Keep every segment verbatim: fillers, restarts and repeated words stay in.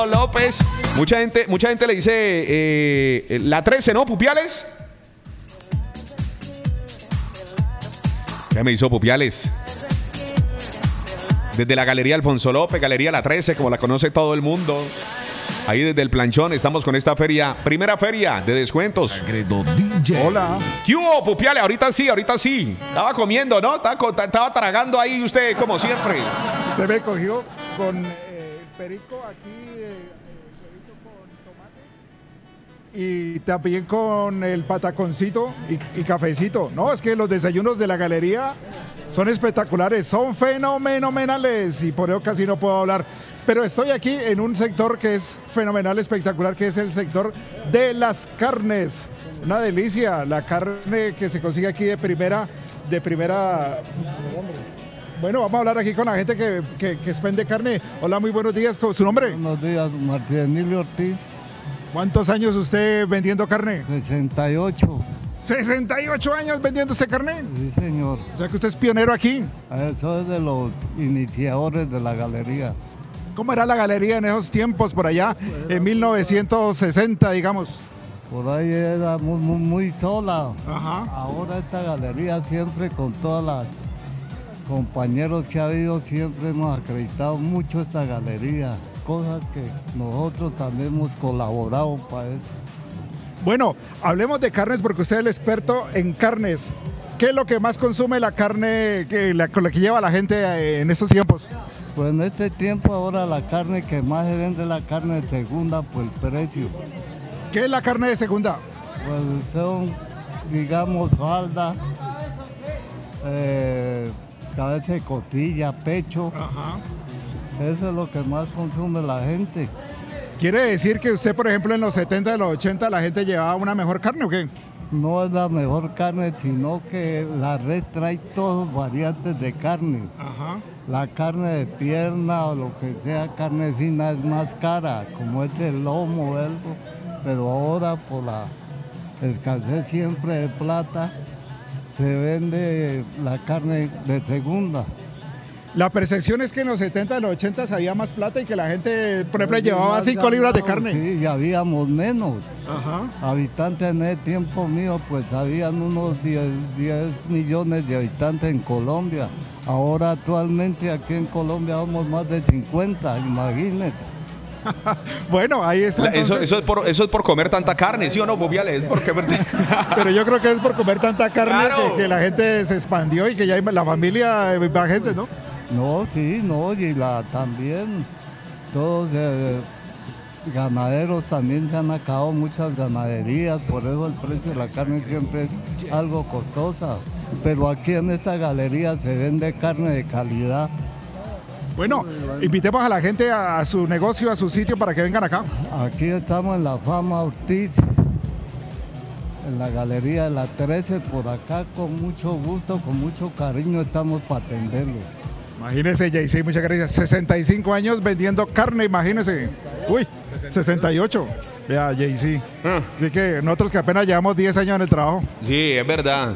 López. Mucha gente, mucha gente le dice eh, la trece, ¿no? Pupiales. ¿Qué me hizo Pupiales? Desde la Galería Alfonso López, Galería La trece, como la conoce todo el mundo. Ahí desde el planchón estamos con esta feria, primera feria de descuentos. Sagredo D J. Hola. ¿Qué hubo, Pupiales? Ahorita sí, ahorita sí. Estaba comiendo, ¿no? Estaba, estaba tragando ahí usted, como siempre. Usted me cogió con eh, el perico aquí, eh, el perico con tomate. Y también con el pataconcito y, y cafecito. No, es que los desayunos de la galería son espectaculares, son fenomenales. Y por eso casi no puedo hablar. Pero estoy aquí en un sector que es fenomenal, espectacular, que es el sector de las carnes. Una delicia, la carne que se consigue aquí de primera, de primera. Bueno, vamos a hablar aquí con la gente que, que, que expende carne. Hola, muy buenos días. ¿Su nombre? Buenos días, Martín Emilio Ortiz. ¿Cuántos años usted vendiendo carne? sesenta y ocho. ¿sesenta y ocho años vendiendo usted carne? Sí, señor. O sea que usted es pionero aquí. Eso es de los iniciadores de la galería. ¿Cómo era la galería en esos tiempos por allá, en mil novecientos sesenta, digamos? Por ahí era muy, muy, muy sola. Ajá. Ahora esta galería siempre con todas las compañeros que ha habido, siempre hemos acreditado mucho esta galería. Cosas que nosotros también hemos colaborado para eso. Bueno, hablemos de carnes porque usted es el experto en carnes. ¿Qué es lo que más consume la carne, que la, con la que lleva la gente en estos tiempos? Pues en este tiempo ahora la carne que más se vende es la carne de segunda por el precio. ¿Qué es la carne de segunda? Pues son, digamos, falda, eh, cabeza de costilla, pecho. Ajá. Eso es lo que más consume la gente. ¿Quiere decir que usted, por ejemplo, en los setenta, en los ochenta, la gente llevaba una mejor carne o qué? No es la mejor carne, sino que la red trae todas variantes de carne. Ajá. La carne de pierna o lo que sea, carne fina es más cara, como es el lomo o algo. Pero ahora por la escasez siempre de plata, se vende la carne de segunda. La percepción es que en los setenta, en los ochenta había más plata y que la gente, por ejemplo, Pues, llevaba más cinco libras de ganado, carne. Sí, y habíamos menos. Ajá. Habitantes en el tiempo mío, pues habían unos diez millones de habitantes en Colombia. Ahora actualmente aquí en Colombia vamos más de cincuenta, imagínense. Bueno, ahí está. La- Entonces, eso, eso, es por, eso es por comer tanta carne, ¿sí o no, Pupiales? Es porque... pero yo creo que es por comer tanta carne Claro. que, que la gente se expandió y que ya hay la familia va gente, ¿no? No, sí, no, y la también, todos eh, ganaderos también se han acabado muchas ganaderías, por eso el precio de la carne siempre es algo costosa. Pero aquí en esta galería se vende carne de calidad. Bueno, invitemos a la gente a, a su negocio, a su sitio para que vengan acá. Aquí estamos en la Fama Ortiz, en la galería de la trece, por acá con mucho gusto, con mucho cariño estamos para atenderlos. Imagínese, Jaycee, muchas gracias. sesenta y cinco años vendiendo carne, imagínese. Uy, sesenta y ocho. Vea, Jaycee. Ah. Así que nosotros que apenas llevamos diez años en el trabajo. Sí, es verdad.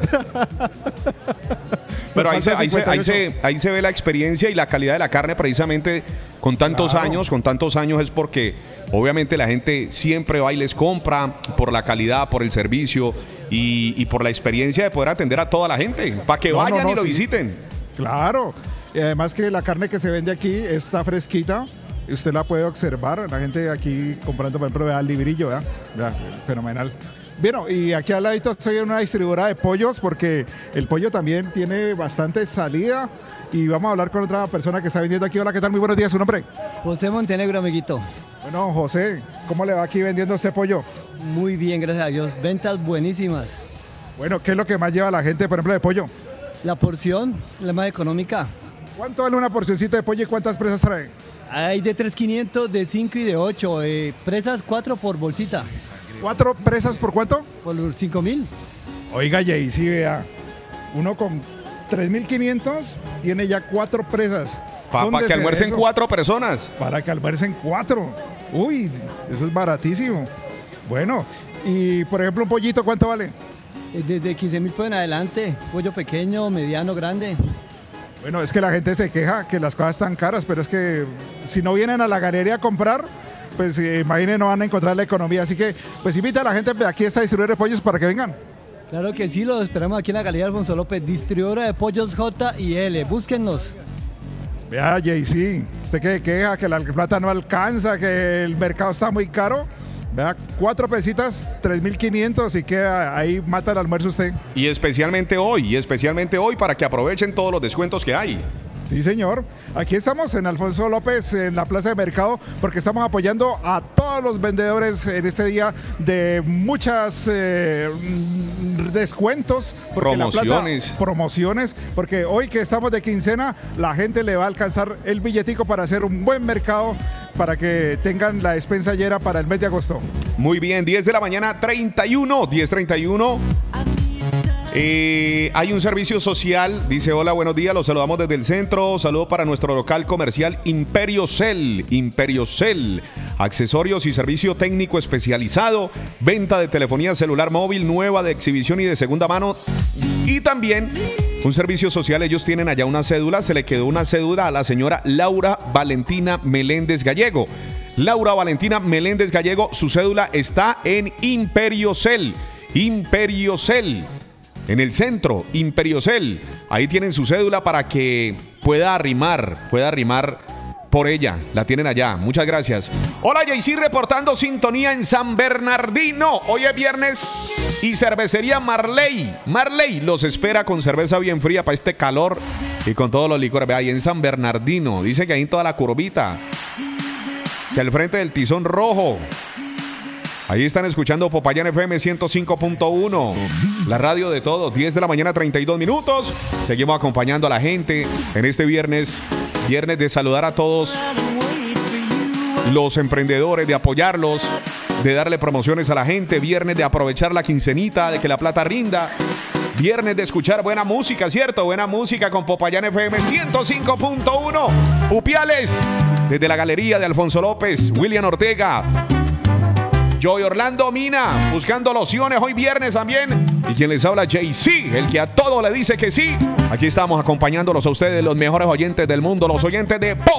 Pero ahí se, ahí, se, ahí, se, ahí se ve la experiencia y la calidad de la carne precisamente con tantos Claro. años, con tantos años es porque obviamente la gente siempre va y les compra por la calidad, por el servicio y, y por la experiencia de poder atender a toda la gente, para que No, no, vayan no, y lo sí. visiten. Claro. Y además que la carne que se vende aquí está fresquita. Y usted la puede observar. La gente aquí comprando, por ejemplo, vea el librillo, ¿verdad? Vea, fenomenal. Bueno, y aquí al ladito estoy en una distribuidora de pollos porque el pollo también tiene bastante salida. Y vamos a hablar con otra persona que está vendiendo aquí. Hola, ¿qué tal? Muy buenos días, ¿su nombre? José Montenegro, amiguito. Bueno, José, ¿cómo le va aquí vendiendo este pollo? Muy bien, gracias a Dios. Ventas buenísimas. Bueno, ¿qué es lo que más lleva la gente, por ejemplo, de pollo? La porción, la más económica. ¿Cuánto vale una porcioncita de pollo y cuántas presas trae? Hay de tres mil quinientos, de cinco y de ocho. Eh, presas cuatro por bolsita. ¿Cuatro presas por cuánto? Por cinco mil. Oiga, Jaycee, vea. Uno con tres mil quinientos tiene ya cuatro presas. Para ¿Dónde que se ve almuercen eso? cuatro personas. Para que almuercen cuatro. Uy, eso es baratísimo. Bueno, y por ejemplo, un pollito, ¿cuánto vale? Eh, Desde quince mil por en adelante. Pollo pequeño, mediano, grande. Bueno, es que la gente se queja que las cosas están caras, pero es que si no vienen a la galería a comprar, pues eh, imaginen, no van a encontrar la economía. Así que, pues invita a la gente de aquí a esta distribuidora de pollos para que vengan. Claro que sí, los esperamos aquí en la Galería Alfonso López, distribuidora de pollos J y L. Búsquennos. Vea, Jay-Z, usted que queja que la plata no alcanza, que el mercado está muy caro. Vea, cuatro pesitas, tres mil quinientos, y que ahí mata el almuerzo usted. Y especialmente hoy, y especialmente hoy para que aprovechen todos los descuentos que hay. Sí, señor. Aquí estamos en Alfonso López, en la Plaza de Mercado, porque estamos apoyando a todos los vendedores en este día de muchas eh, descuentos. Promociones. La plata, promociones, porque hoy que estamos de quincena, la gente le va a alcanzar el billetico para hacer un buen mercado, para que tengan la despensa llena para el mes de agosto. Muy bien, diez de la mañana, treinta y uno, diez treinta y uno. Eh, hay un servicio social, dice: hola, buenos días, los saludamos desde el centro. Saludo para nuestro local comercial Imperio Cel. Imperio Cel, accesorios y servicio técnico especializado, venta de telefonía celular móvil nueva, de exhibición y de segunda mano. Y también un servicio social, ellos tienen allá una cédula, se le quedó una cédula a la señora Laura Valentina Meléndez Gallego. Laura Valentina Meléndez Gallego, su cédula está en Imperio Cel. Imperio Cel. En el centro, Imperio Cel. Ahí tienen su cédula para que pueda arrimar, pueda arrimar por ella. La tienen allá. Muchas gracias. Hola, Jay-Z, reportando sintonía en San Bernardino. Hoy es viernes y cervecería Marley. Marley los espera con cerveza bien fría para este calor y con todos los licores. Ve ahí en San Bernardino. Dice que ahí en toda la curvita, que al frente del Tizón Rojo. Ahí están escuchando Popayán F M ciento cinco punto uno, la radio de todos, diez de la mañana, treinta y dos minutos. Seguimos acompañando a la gente en este viernes, viernes de saludar a todos los emprendedores, de apoyarlos, de darle promociones a la gente, viernes de aprovechar la quincenita, de que la plata rinda, viernes de escuchar buena música, ¿cierto? Buena música con Popayán F M ciento cinco punto uno. Upiales, desde la galería de Alfonso López, William Ortega, Joy Orlando Mina, buscando lociones hoy viernes también. Y quien les habla, Jay-Z, el que a todo le dice que sí. Aquí estamos acompañándolos a ustedes, los mejores oyentes del mundo, los oyentes de Pop.